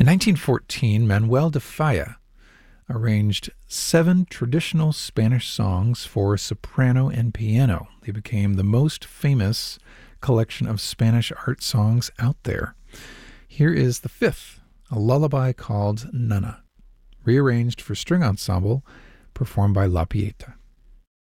In 1914, Manuel de Falla arranged 7 traditional Spanish songs for soprano and piano. They became the most famous collection of Spanish art songs out there. Here is the 5th, a lullaby called Nana, rearranged for string ensemble, performed by La Pieta.